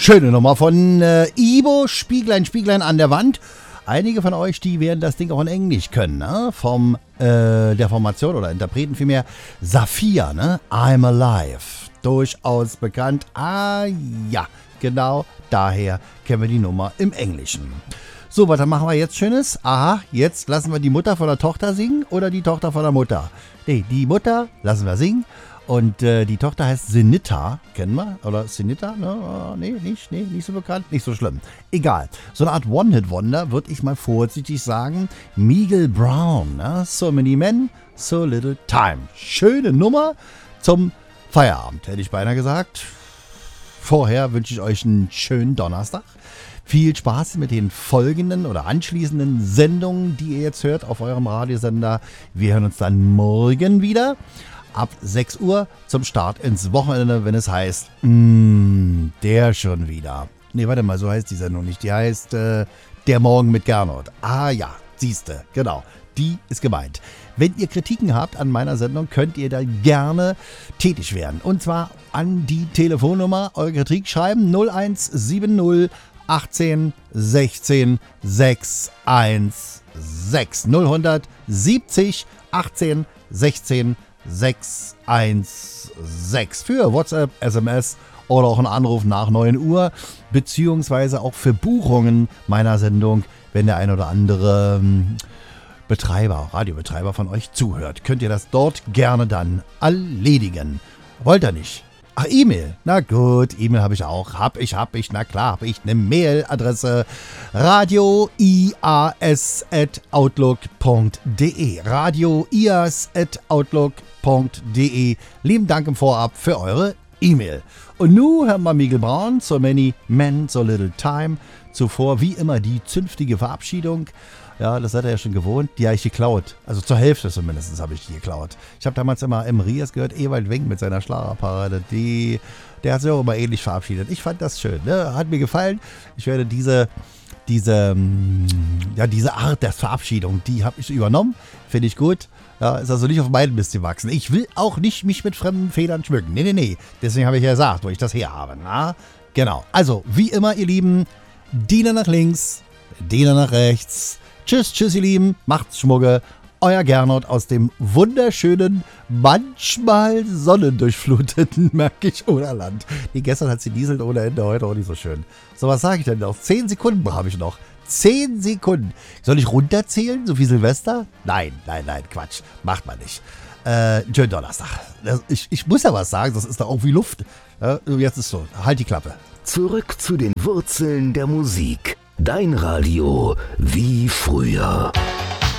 Schöne Nummer von Ibo, Spieglein, Spieglein an der Wand. Einige von euch, die werden das Ding auch in Englisch können, ne? Vom der Formation oder Interpreten vielmehr. Saphir, ne? I'm Alive. Durchaus bekannt. Ah ja, genau daher kennen wir die Nummer im Englischen. So, was machen wir jetzt Schönes? Aha, jetzt lassen wir die Mutter von der Tochter singen oder die Tochter von der Mutter? Nee, die Mutter lassen wir singen. Und die Tochter heißt Sinita, kennen wir? Oder Sinita? Ne? Nee, nicht so bekannt, nicht so schlimm. Egal. So eine Art One-Hit-Wonder, würde ich mal vorsichtig sagen. Miguel Brown, ne? So Many Men, So Little Time. Schöne Nummer zum Feierabend, hätte ich beinahe gesagt. Vorher wünsche ich euch einen schönen Donnerstag. Viel Spaß mit den folgenden oder anschließenden Sendungen, die ihr jetzt hört auf eurem Radiosender. Wir hören uns dann morgen wieder. Ab 6 Uhr zum Start ins Wochenende, wenn es heißt, der schon wieder. Nee, warte mal, so heißt die Sendung nicht. Die heißt Der Morgen mit Gernot. Ah ja, siehste, genau. Die ist gemeint. Wenn ihr Kritiken habt an meiner Sendung, könnt ihr da gerne tätig werden. Und zwar an die Telefonnummer, eure Kritik schreiben 0170 18 16 616 070 18 16 616 für WhatsApp, SMS oder auch einen Anruf nach 9 Uhr, beziehungsweise auch für Buchungen meiner Sendung, wenn der ein oder andere Radiobetreiber von euch zuhört. Könnt ihr das dort gerne dann erledigen. Wollt ihr nicht? Ach, E-Mail. Na gut, E-Mail habe ich auch. Na klar, habe ich eine Mailadresse. radioias@outlook.de. radioias@outlook.de. Lieben Dank im Vorab für eure E-Mail. Und nun hören wir Miguel Brown, So Many Men, So Little Time. Zuvor wie immer die zünftige Verabschiedung. Ja, das seid ihr ja schon gewohnt. Die habe ich geklaut. Also zur Hälfte zumindest habe ich die geklaut. Ich habe damals immer im Rias gehört, Ewald Wenck mit seiner Schlagerparade. Der hat sich auch immer ähnlich verabschiedet. Ich fand das schön. Ne? Hat mir gefallen. Ich werde diese Art der Verabschiedung, die habe ich übernommen. Finde ich gut. Ja, ist also nicht auf meinen Mist gewachsen. Ich will auch nicht mich mit fremden Federn schmücken. Nee. Deswegen habe ich ja gesagt, wo ich das her habe. Na? Genau. Also, wie immer, ihr Lieben, Diener nach links, Diener nach rechts. Tschüss, ihr Lieben, macht's Schmugge. Euer Gernot aus dem wunderschönen, manchmal sonnendurchfluteten Märkisch-Oderland. Gestern hat sie dieselt ohne Ende, heute auch nicht so schön. So, was sage ich denn noch? 10 Sekunden habe ich noch. 10 Sekunden. Soll ich runterzählen, so wie Silvester? Nein, Quatsch. Macht man nicht. Schönen Donnerstag. Ich muss ja was sagen, das ist doch auch wie Luft. Jetzt ist so, halt die Klappe. Zurück zu den Wurzeln der Musik. Dein Radio wie früher.